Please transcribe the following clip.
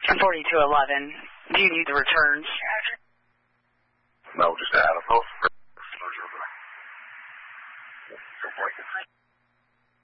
4211. Do you need the returns? No, just add them.